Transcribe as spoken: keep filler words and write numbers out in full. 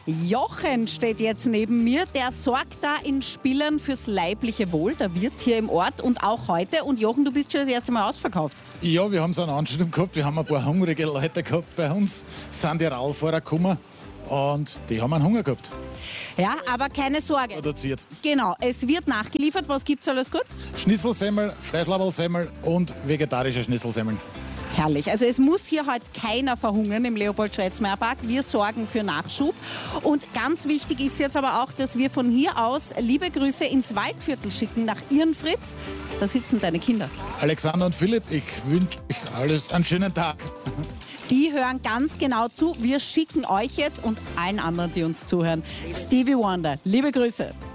Jochen steht jetzt neben mir. Der sorgt da in Spillern fürs leibliche Wohl. Der Wirt hier im Ort und auch heute. Und Jochen, du bist schon das erste Mal ausverkauft. Ja, wir haben so eine Ansturm gehabt. Wir haben ein paar hungrige Leute gehabt bei uns. Sind die Radfahrer gekommen und die haben einen Hunger gehabt. Ja, aber keine Sorge. Produziert. Genau, es wird nachgeliefert. Was gibt's alles kurz? Schnitzelsemmel, Fleischlaberlsemmel und vegetarische Schnitzelsemmeln. Herrlich. Also es muss hier heute keiner verhungern im Leopold-Schretzmeier-Park. Wir sorgen für Nachschub. Und ganz wichtig ist jetzt aber auch, dass wir von hier aus liebe Grüße ins Waldviertel schicken, nach Irnfritz. Da sitzen deine Kinder. Alexander und Philipp, ich wünsche euch alles einen schönen Tag. Die hören ganz genau zu. Wir schicken euch jetzt und allen anderen, die uns zuhören, Stevie Wonder. Liebe Grüße.